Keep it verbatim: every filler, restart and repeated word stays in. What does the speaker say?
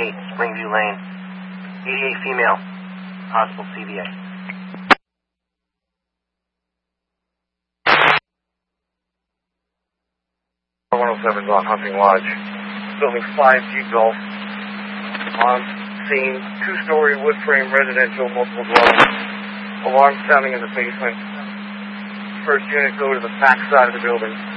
Springview Lane. eighty-eight female. Possible C V A. one oh seven's on Hunting Lodge. Building five G Golf. On scene, two-story wood frame residential, multiple dwellings. Alarm sounding in the basement. First unit go to the back side of the building.